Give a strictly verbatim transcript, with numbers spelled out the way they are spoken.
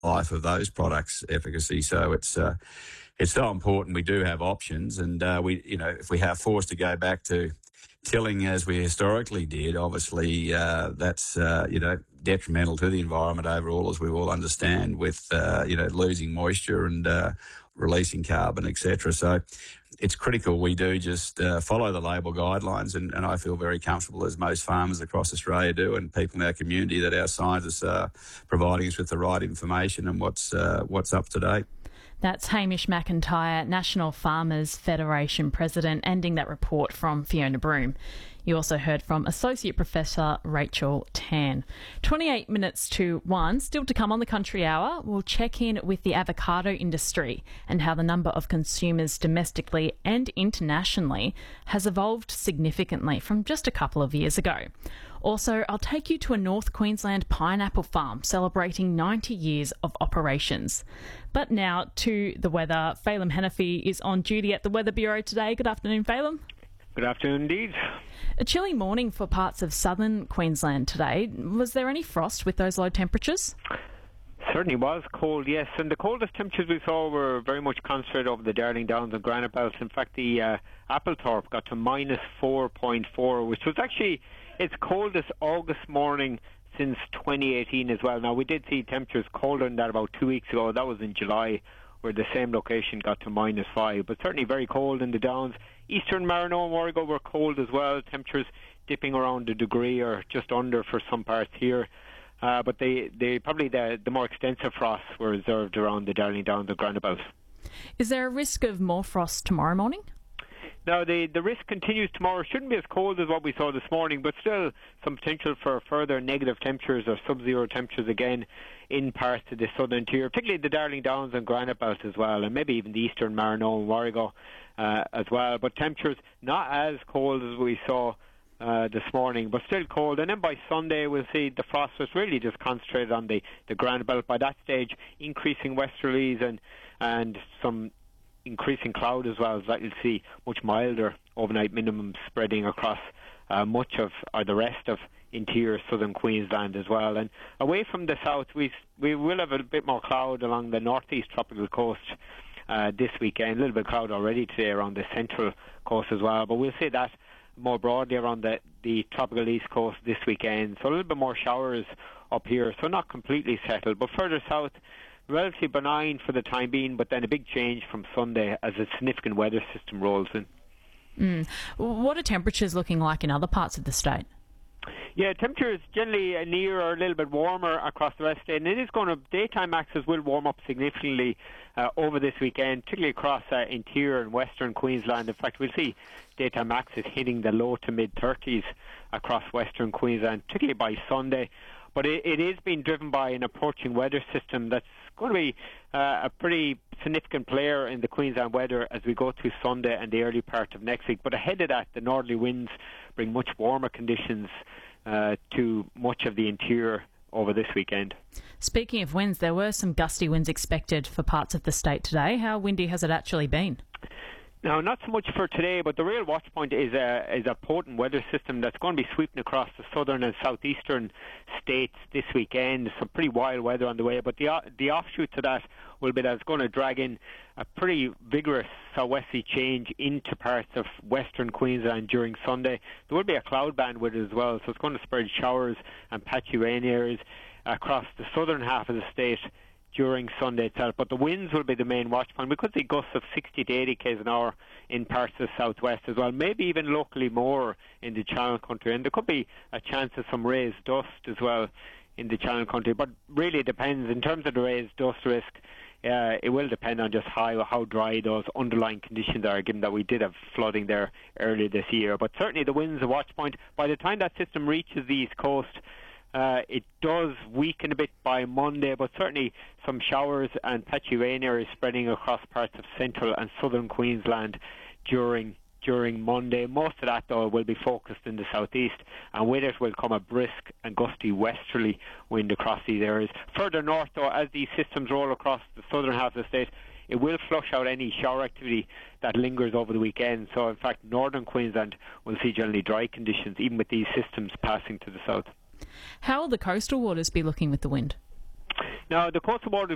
life of those products' efficacy. So it's uh, it's so important we do have options, and uh, we, you know, if we have forced to go back to tilling as we historically did, obviously uh, that's uh, you know detrimental to the environment overall, as we all understand, with uh, you know losing moisture and uh, releasing carbon, et cetera. So it's critical we do just uh, follow the label guidelines, and, and I feel very comfortable, as most farmers across Australia do, and people in our community, that our scientists are providing us with the right information and what's uh, what's up to date. That's Hamish McIntyre, National Farmers Federation President, ending that report from Fiona Broome. You also heard from Associate Professor Rachel Tan. twenty-eight minutes to one, still to come on the Country Hour. We'll check in with the avocado industry and how the number of consumers domestically and internationally has evolved significantly from just a couple of years ago. Also, I'll take you to a North Queensland pineapple farm celebrating ninety years of operations. But now to the weather. Phelim Hennephy is on duty at the Weather Bureau today. Good afternoon, Phelim. Good afternoon indeed. A chilly morning for parts of southern Queensland today. Was there any frost with those low temperatures? Certainly was cold, yes. And the coldest temperatures we saw were very much concentrated over the Darling Downs and Granite Belt. In fact, the uh, Applethorpe got to minus four point four, which was actually its coldest August morning since twenty eighteen as well. Now, we did see temperatures colder than that about two weeks ago. That was in July, where the same location got to minus five. But certainly very cold in the Downs. Eastern Marino and Warrego were cold as well. Temperatures dipping around a degree or just under for some parts here. Uh, but they, they probably the, the more extensive frosts were observed around the Darling Downs and Granite Belt. Is there a risk of more frost tomorrow morning? Now, the, the risk continues tomorrow. Shouldn't be as cold as what we saw this morning, but still some potential for further negative temperatures or sub-zero temperatures again in parts of the southern interior, particularly the Darling Downs and Granite Belt as well, and maybe even the eastern Marino and Warrego uh, as well. But temperatures not as cold as we saw uh, this morning, but still cold. And then by Sunday, we'll see the frost was really just concentrated on the, the Granite Belt. By that stage, increasing westerlies and, and some increasing cloud as well, as that you'll see much milder overnight minimums spreading across uh, much of, or the rest of interior southern Queensland as well. And away from the south, we we will have a bit more cloud along the northeast tropical coast uh, this weekend. A little bit of cloud already today around the central coast as well, but we'll see that more broadly around the, the tropical east coast this weekend. So a little bit more showers up here, so not completely settled, but further south, relatively benign for the time being, but then a big change from Sunday as a significant weather system rolls in. Mm. What are temperatures looking like in other parts of the state? Yeah, temperatures generally near or a little bit warmer across the rest of the day, and it is going to, daytime maxes will warm up significantly uh, over this weekend, particularly across uh, interior and western Queensland. In fact, we'll see daytime maxes hitting the low to mid thirties across western Queensland, particularly by Sunday. But it, it is being driven by an approaching weather system that's going to be uh, a pretty significant player in the Queensland weather as we go through Sunday and the early part of next week. But ahead of that, the northerly winds bring much warmer conditions uh, to much of the interior over this weekend. Speaking of winds, there were some gusty winds expected for parts of the state today. How windy has it actually been? Now, not so much for today, but the real watch point is a, is a potent weather system that's going to be sweeping across the southern and southeastern states this weekend. Some pretty wild weather on the way, but the the offshoot to that will be that it's going to drag in a pretty vigorous southwesterly change into parts of western Queensland during Sunday. There will be a cloud band with it as well, so it's going to spread showers and patchy rain areas across the southern half of the state during Sunday itself, but the winds will be the main watch point. We could see gusts of sixty to eighty k's an hour in parts of the southwest as well, maybe even locally more in the Channel Country, and there could be a chance of some raised dust as well in the Channel Country, but really it depends. In terms of the raised dust risk, uh, it will depend on just how, how dry those underlying conditions are, given that we did have flooding there earlier this year. But certainly the winds a watch point. By the time that system reaches the east coast, Uh, it does weaken a bit by Monday, but certainly some showers and patchy rain areas spreading across parts of central and southern Queensland during during Monday. Most of that, though, will be focused in the southeast, and with it will come a brisk and gusty westerly wind across these areas. Further north, though, as these systems roll across the southern half of the state, it will flush out any shower activity that lingers over the weekend. So, in fact, northern Queensland will see generally dry conditions, even with these systems passing to the south. How will the coastal waters be looking with the wind? Now, the coastal waters